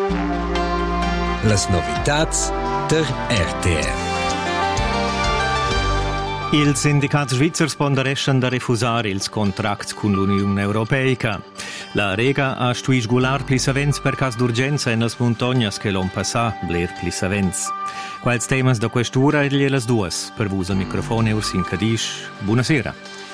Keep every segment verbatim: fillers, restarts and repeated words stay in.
Las novitats der R T R. Ils sindicats svizzers pondereschan da refusar ils contracts con l'Unione Europeica. La Rega ha stuis gular pli savents per cas d'urgenza en las montognas che l'on passà bler pli savents. Quals temas da quest'ura e gliele duas. Per vus al microfone Ursin Cadisch. Buonasera.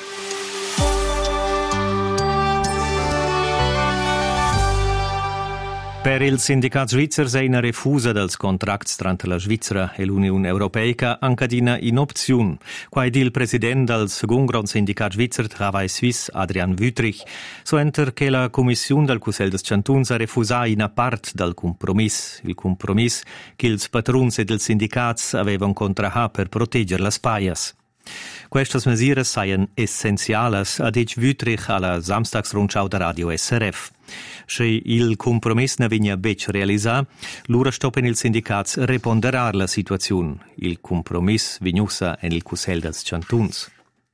Per il sindicat svizzers è una refusa dels contracts tra la Svizzera e l'Unione Europeica ancadina in opziun. Qua il president del secondo gran sindicat svizzer Travail Suisse, Adrian Wüthrich, so enter che la commissione del Cusel des Cantuns ha refusà una part del compromiss, il compromiss che ils patruns e dels sindicats avevano contrahà per proteggere las paias. Queste misure seien essenziales, ha detto Wüthrich alla Samstagsrundschau der Radio S R F. Se il compromesso ne vigna bec realizzà, l'ura stoppen il sindicats reponderar la situazione. Il compromesso vignussa en il Cusel dels Cantuns.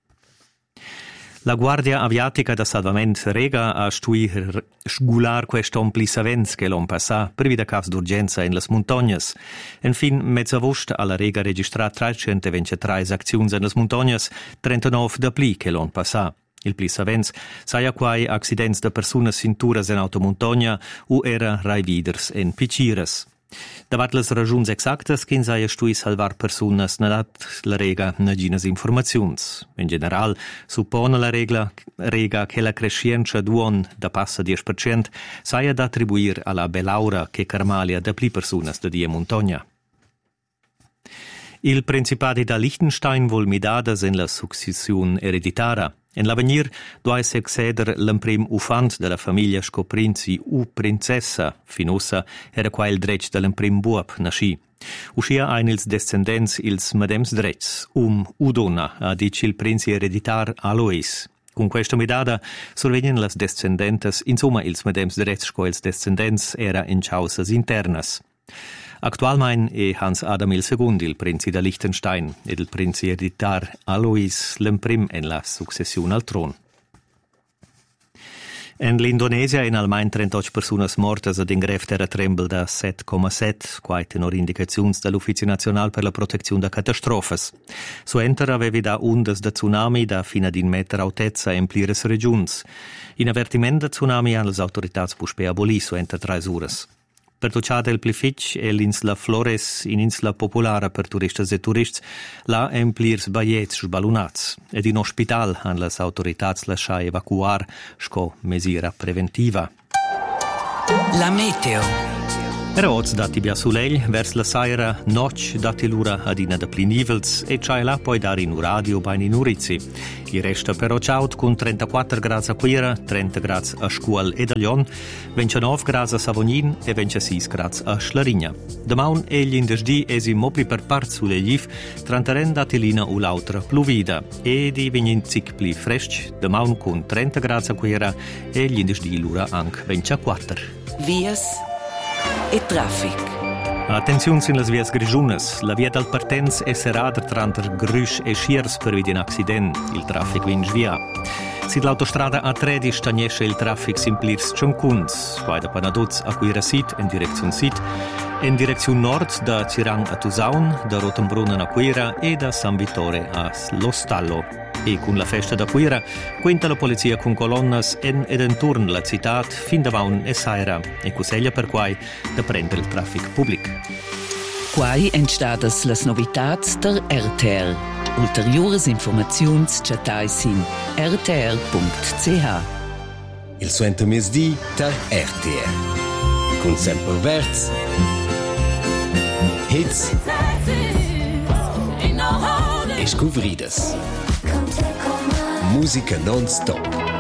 La Guardia Aviatica da Salvament Rega ha stui sgular questo pli savents che l'on passà per vida cas d'urgenza in las montognas. En fin, mezzavost alla Rega registrat trecentoventitré acziuns en las montognas, trentanove da pli che l'on passà. Il pli savents saia quai accidents de personas cinturas en automontogna u era raividers en picires. Davat las ragiuns exactas che saia stui salvar personas na dat la Rega naginas informaziuns. In general, suppone la regla Rega che la crescienza d'uon da passa dieci per cento saia da attribuir alla belaura che carmalia da pli personas da die montogna. Il Principati da Liechtenstein vol midadas en la succession ereditara. En l'avenir doveva succeder l'emprim ufant de la famiglia scoprinzi u princessa, finussa era qua il dretg de l'emprim buop nasci. Uscia ein ils descendents ils madems dretgs, um u donna, ha dic il princi ereditar Alois. Con questa medada survenien las descendentes, insomma ils madems dretgs co ils descendents era in chausas internas. Actualmein è Hans Adam il secondo il princi da Liechtenstein ed il princi ereditar Alois l'emprim en la successione al tron. En l'Indonesia in almain trentotto personas mortas ad ingref terratrembel da sette comma sette, quai tenor indicaziuns dall'Ufficio Nazional per la Protezione da Catastrofes. So enter avevi da ondas da tsunami da fina din meter altezza in plires regions. In avertiment da tsunami han las autoritats puspea aboli so enter tre uras. Per tocciare il Plific e l'insla Flores, in insla popolare per turistas e turists, là emplirs baiets sbalunats. Ed in ospital han las autoritats lascià evacuar sco mesira preventiva. La meteo. Era oz dati bia sulegl, vers la saira, noc dati l'ura adina da pli nivels e c'hai là poi dar in radio bain in Urizi. I resta però ciaut con trentaquattro gradi a Quira, trenta gradi a Scuol ed a Lion, ventinove gradi a Savognin e ventisei gradi a Schlarigna. Damaun egli in desdì esi mopli per part sulle gif, trentaren dati lina u l'autra pluvida e di vignin zic pli fresc, damaun con trenta gradi a Quira e egli in desdì l'ura anche ventiquattro. Vias e traffic. Attenzione in las vias grigiunas. La via dal partenz è serrada tra Grüsch e Schiers per via di un accident. Il traffic vin svia. Sid l'autostrada A tredici stagnesce il traffic simplirs Ciancuns, vai da Panaduz a Quirasit in direzione Sit, in direzione nord da Cirang a Tusaun, da Rotenbrunnen a Quira e da San Vittore a Lo Stallo. E con la festa da Quira, quinta la polizia con colonnas en ed entorn la città fin da Vaun e Saira, e cuseglia per quai da prendere il traffic pubblic. Quai entstadas las novitats der R T R. Ulteriores informaziuns chatais in r t r punct c h. Il suento mesdì der R T R. Con sempre verz. Hits. E scuvridas. Musica non-stop.